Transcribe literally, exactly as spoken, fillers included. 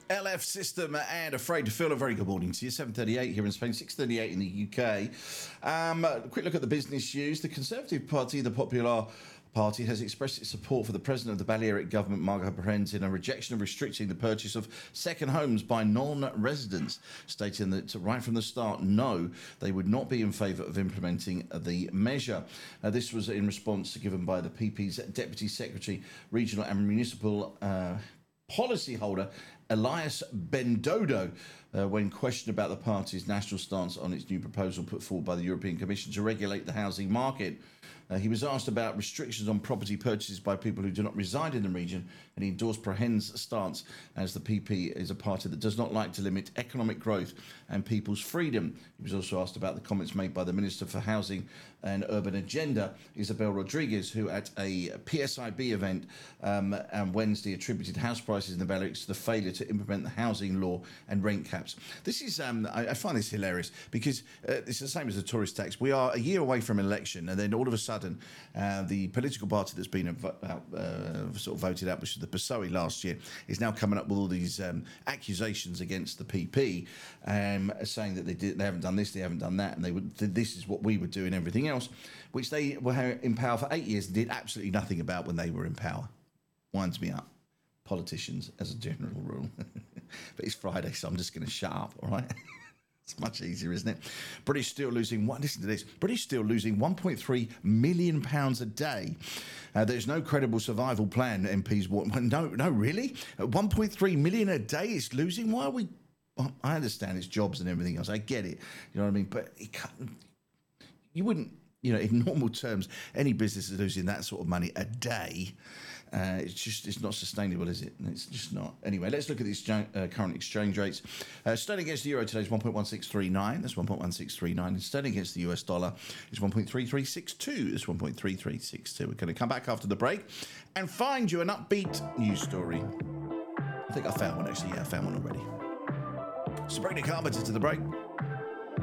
L F System and Afraid to Feel. A very good morning to you. seven thirty-eight here in Spain, six thirty-eight in the U K. Um, a quick look at the business news. The Conservative Party, the Popular Party, has expressed its support for the President of the Balearic Government, Marga Proens, in a rejection of restricting the purchase of second homes by non-residents, stating that right from the start, no, they would not be in favour of implementing the measure. Uh, this was in response given by the P P's Deputy Secretary, Regional and Municipal uh, Policyholder, Elias Bendodo, uh, when questioned about the party's national stance on its new proposal put forward by the European Commission to regulate the housing market. Uh, he was asked about restrictions on property purchases by people who do not reside in the region, and he endorsed Proens' stance as the P P is a party that does not like to limit economic growth and people's freedom. He was also asked about the comments made by the Minister for Housing and Urban Agenda, Isabel Rodriguez, who at a P S I B event um, on Wednesday attributed house prices in the Balearics to the failure to implement the housing law and rent caps. This is, um, I, I find this hilarious because uh, it's the same as the tourist tax. We are a year away from election, and then all of a sudden, Uh, the political party that's been uh, uh, sort of voted out, which was the P S O E last year, is now coming up with all these um, accusations against the P P, um, saying that they did, they haven't done this, they haven't done that, and they would, this is what we would do and everything else, which they were in power for eight years and did absolutely nothing about when they were in power. Winds me up. Politicians, as a general rule. But it's Friday, so I'm just going to shut up, all right? It's much easier, isn't it? British Steel losing one. Listen to this. British Steel losing one point three million pounds a day. Uh, there's no credible survival plan. M Ps want. No, no, really. one point three million a day is losing. Why are we? Well, I understand it's jobs and everything else. I get it. You know what I mean? But it can't, you wouldn't. You know, in normal terms, any business is losing that sort of money a day. Uh, it's just, it's not sustainable, is it? It's just not. Anyway, let's look at these uh, current exchange rates. Uh, sterling against the euro today is one point one six three nine. That's one point one six three nine. And sterling against the U S dollar is one point three three six two. That's one point three three six two. We're going to come back after the break and find you an upbeat news story. I think I found one, actually. Yeah, I found one already. Sabrina Carpenter to the break.